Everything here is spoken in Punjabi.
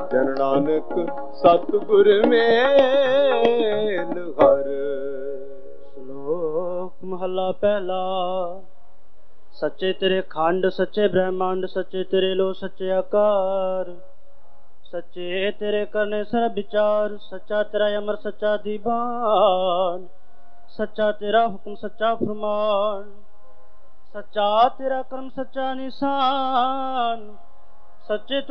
ਜਨ ਨਾਨਕ ਸਤਿਗੁਰ ਮੇਲ ਹਰ। ਸ਼ਲੋਕ ਮਹਲਾ ਪਹਿਲਾ। ਸੱਚੇ ਤੇਰੇ ਖੰਡ ਸੱਚੇ ਬ੍ਰਹਮੰਡ, ਸੱਚੇ ਤੇਰੇ ਲੋ ਸੱਚੇ ਆਕਾਰ, ਸੱਚੇ ਤੇਰੇ ਕਰਨੇ ਸਰਬ ਵਿਚਾਰ, ਸੱਚਾ ਤੇਰਾ ਅਮਰ ਸੱਚਾ ਦੀਵਾਨ, ਸੱਚਾ ਤੇਰਾ ਹੁਕਮ ਸੱਚਾ ਫਰਮਾਨ, ਸੱਚਾ ਤੇਰਾ ਕਰਮ ਸੱਚਾ ਨਿਸ਼ਾਨ, ਸੱਚੇ